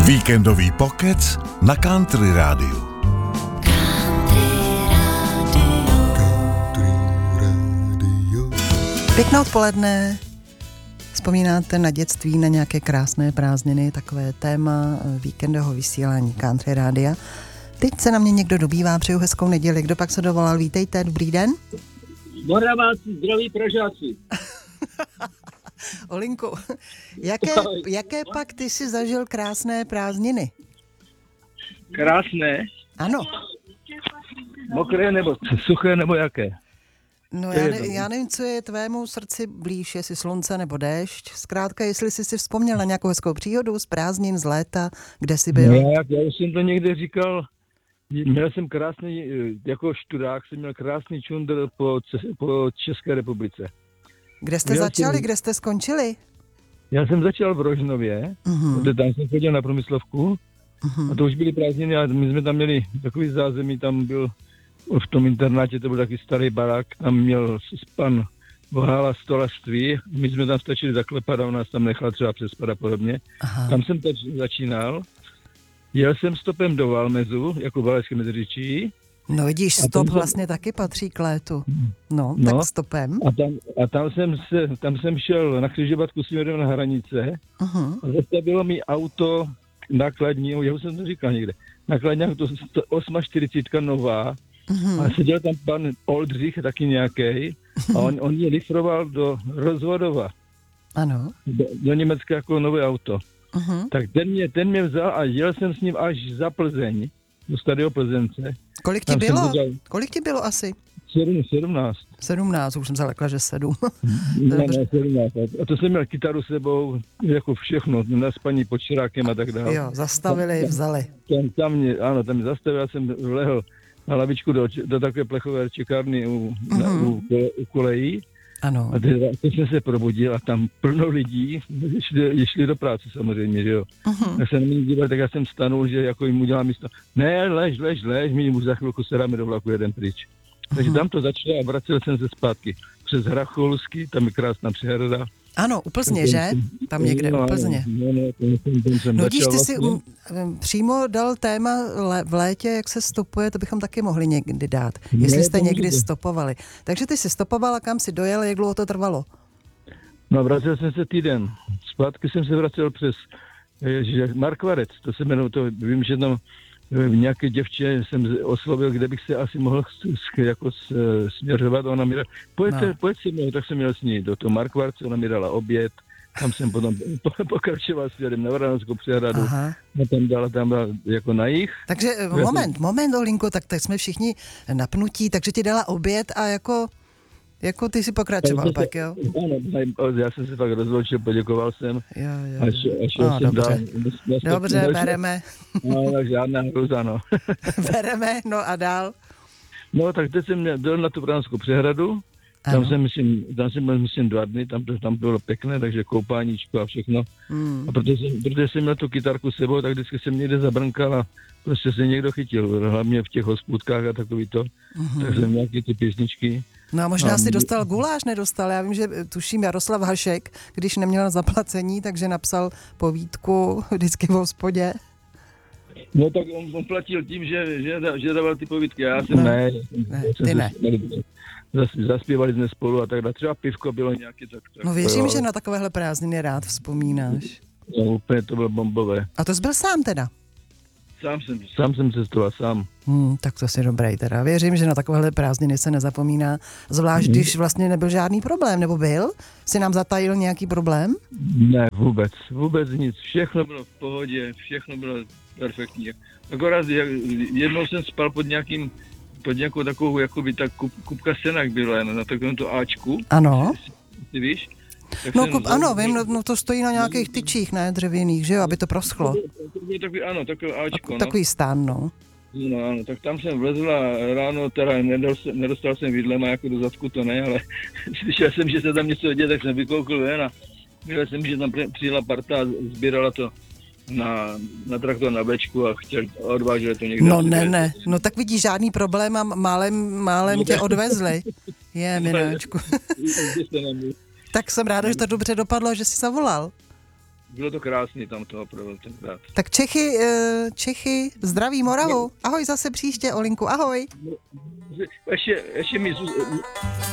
Víkendový pokec na Country rádiu. Pěkné odpoledne. Vzpomínáte na dětství, na nějaké krásné prázdniny, takové téma víkendového vysílání Country rádia. Teď se na mě někdo dobývá, přeju hezkou neděli. Kdo pak se dovolal? Vítejte, dobrý den. Moraváci, zdraví Pražáci. Olinku, jaké pak ty si zažil krásné prázdniny? Krásné? Ano. Mokré nebo suché nebo jaké? No já nevím, co je tvému srdci blíž, jestli slunce nebo déšť. Zkrátka, jestli jsi si vzpomněl na nějakou hezkou příhodu z prázdnin, z léta, kde jsi byl? No, já už jsem to někde říkal, měl jsem krásný, jako študák jsem měl krásný čundr po České republice. Kde jste začali, kde jste skončili? Já jsem začal v Rožnově, tam jsem chodil na průmyslovku a to už byly prázdniny a my jsme tam měli takový zázemí, tam byl v tom internátě, to byl taky starý barák, tam měl pan Vohála stolařství, my jsme tam stačili zaklepat a on nás tam nechal třeba přespat a podobně. Aha. Tam jsem teď začínal, jel jsem stopem do Valmezu, jako Valašské Meziříčí. No vidíš, stop vlastně taky patří k létu. No, tak stopem. A tam jsem šel na křižovatku směrem na hranice a zastavilo mi auto nákladní, já už jsem to říkal někde, nákladní auto 48 nová a seděl tam pan Oldřich, taky nějaký, a on mě lifroval do Rozvodova. Ano. Do Německa jako nové auto. Tak ten mě vzal a jel jsem s ním až za Plzeň, do starého Plzence. Kolik ti bylo? Kolik ti bylo asi? 17. 17, už jsem zalekla, že 7. Ne, 17. A to jsem měl kytaru sebou, jako všechno, na spaní pod širákem a tak dále. Jo, zastavili, vzali. Tam mě zastavil, já jsem lehl na lavičku do takové plechové čekárny u kolejí. Ano. A teď jsem se probudil a tam plno lidí, šli do práce samozřejmě, že jo. Tak se na mě díval, tak já jsem stanul, že jako jim udělám místo. Ne, lež, my už za chvilku se dáme do vlaku, jeden pryč. Takže tam to začalo a vracel jsem se zpátky. Přes Hracholský, tam je krásná přehrada. Ano, u Plzně, že? Tam někde u Plzně. No když ty si přímo dal téma v létě, jak se stopuje, to bychom taky mohli někdy dát, jestli jste někdy stopovali. Takže ty jsi stopoval a kam si dojel, jak dlouho to trvalo? No vracel jsem se týden. Zpátky jsem se vracel přes Markvarec, to se jmenuje, to vím, že tam nějaké děvče jsem oslovil, kde bych se asi mohl jako směřovat. Ona mi dala, pojď se mnou, tak jsem měl s ní do toho Markvarce, ona mi dala oběd, tam jsem potom pokračoval směrem na Varanovskou přehradu, a tam byla jako na jih. Takže moment, Olinko, tak jsme všichni napnutí, takže ti dala oběd a jako ty si pokračoval pak, jo? Ano, já jsem se pak rozloučil, poděkoval jsem. Jo. A šel jsem dál. Dobře, bereme. No, žádná hruza, no. Bereme, no a dál? No, tak teď jsem dal na tu Varanovskou přehradu. Tam jsem byl, myslím, 2 dny, tam bylo pěkné, takže koupáníčko a všechno. A protože jsem měl tu kytarku s sebou, tak vždycky jsem někde zabrnkal a prostě se někdo chytil, hlavně v těch hospůdkách a takový to. Tak jsem nějaké ty písničky. No a možná si dostal guláš, nedostal. Já vím, že tuším Jaroslav Hašek, když neměl zaplacení, takže napsal povídku vždycky v hospodě. No tak on platil tím, že dával ty povídky. Já jsem ne. Ty ne. Zaspívali jsme spolu a tak dále. Třeba pivko bylo nějaké tak. No věřím, že na takovéhle prázdniny rád vzpomínáš. No, úplně to bylo bombové. A to jsi byl sám teda? Sám jsem cestoval, sám. Tak to si dobrý teda. Věřím, že na takovéhle prázdniny se nezapomíná. Zvlášť, když vlastně nebyl žádný problém. Nebo byl? Jsi nám zatajil nějaký problém? Ne, vůbec nic. Všechno bylo v pohodě, všechno bylo perfektní. Akorát jednou jsem spal pod nějakou takovou, jakoby ta kupka senak byla na takovém to Ačku. Ano. Ty víš? Ano, vím, no to stojí na nějakých tyčích, ne, dřevěných, že jo, aby to proschlo. Takové Ačko, Takový stán, no. No ano, tak tam jsem vlezl a ráno teda nedostal jsem vidlema jako do zadku, to ne, ale slyšel jsem, že se tam něco děje, tak jsem vykoukl ven a viděl jsem, že tam přijela parta a sbírala to na traktor na Bčku a odváželi to někde. No ne, no tak vidíš, žádný problém a málem tě odvezli. Mináčku. Tak jsem ráda, že to dobře dopadlo, že jsi zavolal. bylo to krásný tam to opravdu tenkrát. Tak Čechy, zdraví Moravu. Ahoj zase příště, Olinku, ahoj. Ještě mi